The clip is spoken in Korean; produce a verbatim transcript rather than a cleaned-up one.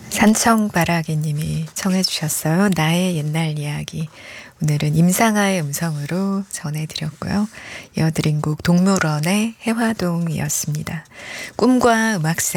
산청바라기님이 청해 주셨어요. 나의 옛날 이야기. 오늘은 임상아의 음성으로 전해드렸고요. 이어드린 곡 동물원의 해화동이었습니다. 꿈과 음악사